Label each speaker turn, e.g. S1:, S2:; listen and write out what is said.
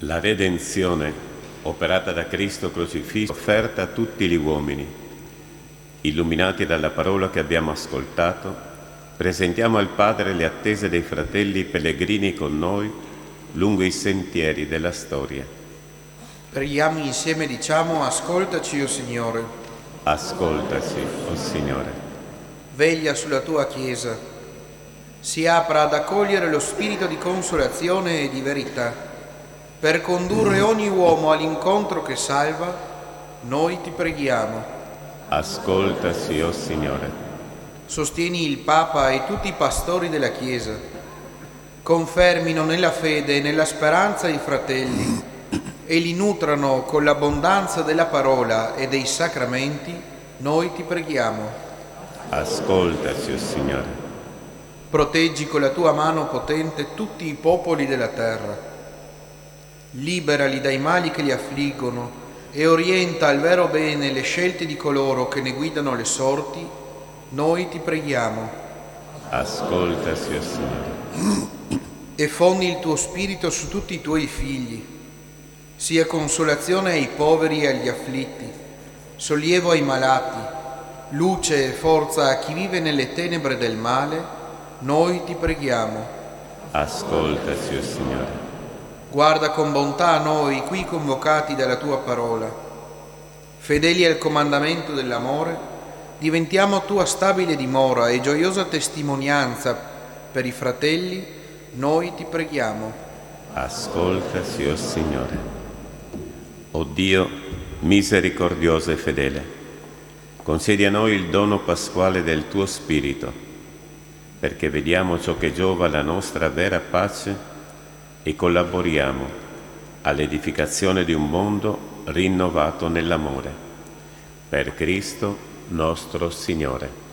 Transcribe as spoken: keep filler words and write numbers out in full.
S1: La redenzione operata da Cristo crocifisso, offerta a tutti gli uomini. Illuminati dalla parola che abbiamo ascoltato, presentiamo al Padre le attese dei fratelli pellegrini con noi lungo i sentieri della storia.
S2: Preghiamo insieme, diciamo: ascoltaci, o Signore.
S1: Ascoltaci, o Signore.
S2: Veglia sulla tua Chiesa, si apra ad accogliere lo spirito di consolazione e di verità, per condurre ogni uomo all'incontro che salva. Noi ti preghiamo.
S1: Ascoltaci, o Signore.
S2: Sostieni il Papa e tutti i pastori della Chiesa, confermino nella fede e nella speranza i fratelli e li nutrano con l'abbondanza della parola e dei sacramenti. Noi ti preghiamo.
S1: Ascoltaci, o Signore.
S2: Proteggi con la tua mano potente tutti i popoli della terra. Liberali dai mali che li affliggono e orienta al vero bene le scelte di coloro che ne guidano le sorti. Noi ti preghiamo.
S1: Ascoltaci, o Signore.
S2: E fondi il tuo spirito su tutti i tuoi figli, sia consolazione ai poveri e agli afflitti, sollievo ai malati, luce e forza a chi vive nelle tenebre del male. Noi ti preghiamo.
S1: Ascoltaci, o Signore.
S2: Guarda con bontà a noi qui convocati dalla tua parola. Fedeli al comandamento dell'amore, diventiamo tua stabile dimora e gioiosa testimonianza per i fratelli. Noi ti preghiamo.
S1: Ascoltaci, o Signore. O Dio misericordioso e fedele, concedi a noi il dono pasquale del tuo Spirito, perché vediamo ciò che giova alla nostra vera pace e collaboriamo all'edificazione di un mondo rinnovato nell'amore. Per Cristo nostro Signore.